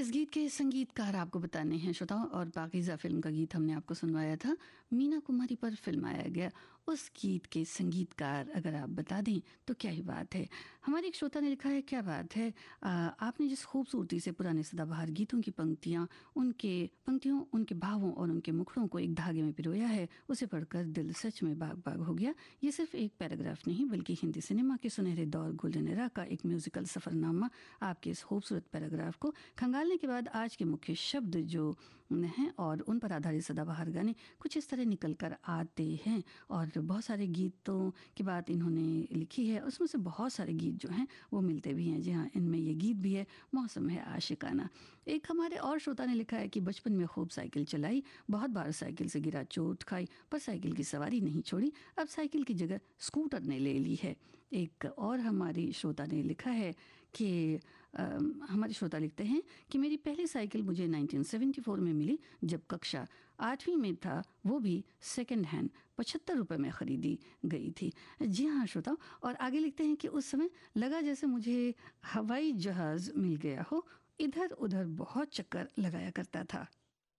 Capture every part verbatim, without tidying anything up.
इस गीत के संगीतकार आपको बताने हैं श्रोताओं, और पाकीज़ा फिल्म का गीत हमने आपको सुनवाया था। मीना कुमारी पर फिल्माया गया उस गीत के संगीतकार अगर आप बता दें तो क्या ही बात है। हमारे एक श्रोता ने लिखा है, क्या बात है, आ, आपने जिस खूबसूरती से पुराने सदाबहार गीतों की पंक्तियाँ, उनके पंक्तियों, उनके भावों और उनके मुखड़ों को एक धागे में पिरोया है, उसे पढ़कर दिल सच में बाग बाग हो गया। ये सिर्फ एक पैराग्राफ नहीं बल्कि हिंदी सिनेमा के सुनहरे दौर गोल्डन एरा का एक म्यूजिकल सफ़रनामा। आपके इस खूबसूरत पैराग्राफ को खंगालने के बाद आज के मुख्य शब्द जो हैं और उन पर आधारित सदाबहार गाने कुछ इस तरह निकल कर आते हैं। और बहुत सारे गीतों की बात इन्होंने लिखी है, उसमें से बहुत सारे गीत जो हैं वो मिलते भी हैं। जी हाँ, इनमें ये गीत भी है, मौसम है आशिकाना। एक हमारे और श्रोता ने लिखा है कि बचपन में खूब साइकिल चलाई, बहुत बार साइकिल से गिरा, चोट खाई, पर साइकिल की सवारी नहीं छोड़ी, अब साइकिल की जगह स्कूटर ने ले ली है। एक और हमारी श्रोता ने लिखा है कि आ, हमारे श्रोता लिखते हैं कि मेरी पहली साइकिल मुझे उन्नीस सौ चौहत्तर में मिली जब कक्षा आठवीं में था, वो भी सेकंड हैंड पचहत्तर रुपये में ख़रीदी गई थी। जी हाँ श्रोता, और आगे लिखते हैं कि उस समय लगा जैसे मुझे हवाई जहाज़ मिल गया हो, इधर उधर बहुत चक्कर लगाया करता था।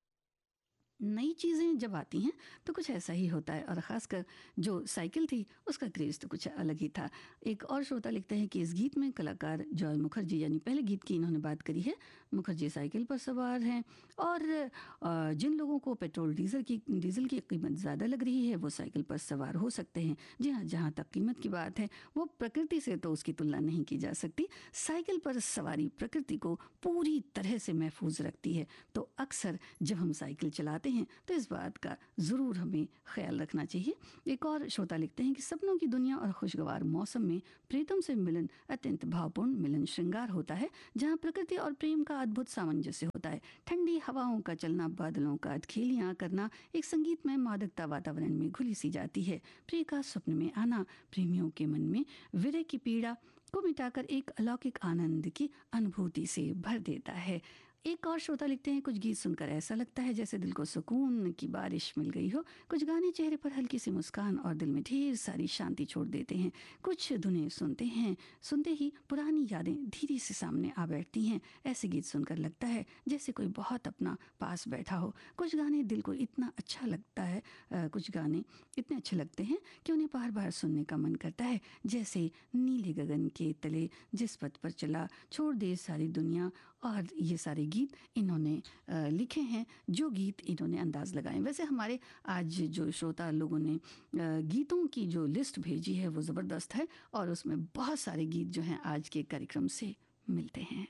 नई चीज़ें जब आती हैं तो कुछ ऐसा ही होता है, और ख़ासकर जो साइकिल थी उसका क्रेज़ तो कुछ अलग ही था। एक और श्रोता लिखते हैं कि इस गीत में कलाकार जॉय मुखर्जी, यानी पहले गीत की इन्होंने बात करी है, मुखर्जी साइकिल पर सवार हैं, और अ, जिन लोगों को पेट्रोल डीजल की डीजल की कीमत ज़्यादा लग रही है वो साइकिल पर सवार हो सकते हैं। जी हाँ, जहाँ तक कीमत की बात है वो प्रकृति से तो उसकी तुलना नहीं की जा सकती। साइकिल पर सवारी प्रकृति को पूरी तरह से महफूज रखती है। तो अक्सर जब हम साइकिल चलाते हैं तो इस बात का ज़रूर हमें ख्याल रखना चाहिए। एक और श्रोता लिखते हैं कि सपनों की दुनिया और खुशगवार मौसम में प्रीतम से मिलन अत्यंत भावपूर्ण मिलन श्रृंगार होता है, जहाँ प्रकृति और प्रेम का अद्भुत सामंजस्य होता है। ठंडी हवाओं का चलना, बादलों का अधखेलियाँ करना, एक संगीतमय मादकता वातावरण में घुली सी जाती है। प्रिय का स्वप्न में आना प्रेमियों के मन में विरह की पीड़ा को मिटाकर एक अलौकिक आनंद की अनुभूति से भर देता है। एक और श्रोता लिखते हैं, कुछ गीत सुनकर ऐसा लगता है जैसे दिल को सुकून की बारिश मिल गई हो। कुछ गाने चेहरे पर हल्की सी मुस्कान और दिल में ढेर सारी शांति छोड़ देते हैं। कुछ धुनें सुनते हैं सुनते ही पुरानी यादें धीरे से सामने आ बैठती हैं। ऐसे गीत सुनकर लगता है जैसे कोई बहुत अपना पास बैठा हो। कुछ गाने दिल को इतना अच्छा लगता है आ, कुछ गाने इतने अच्छे लगते हैं कि उन्हें बार बार सुनने का मन करता है, जैसे नीले गगन के तले जिस पथ पर चला, छोड़ दे सारी दुनिया। और ये सारे गीत इन्होंने अ, लिखे हैं, जो गीत इन्होंने अंदाज लगाए। वैसे हमारे आज जो श्रोता लोगों ने अ, गीतों की जो लिस्ट भेजी है वो ज़बरदस्त है, और उसमें बहुत सारे गीत जो हैं आज के कार्यक्रम से मिलते हैं।